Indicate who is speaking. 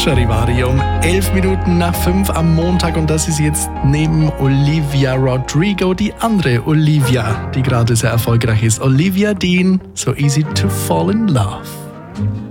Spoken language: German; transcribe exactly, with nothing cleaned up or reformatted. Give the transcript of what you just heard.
Speaker 1: Charivari um elf Minuten nach fünf am Montag und das ist jetzt neben Olivia Rodrigo die andere Olivia, die gerade sehr erfolgreich ist. Olivia Dean, So Easy to Fall in Love.